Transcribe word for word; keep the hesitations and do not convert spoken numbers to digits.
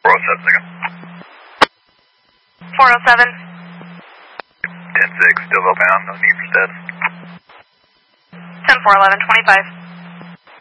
four oh seven, second. four oh seven. ten six, still outbound, no need for status. ten four eleven, twenty-five.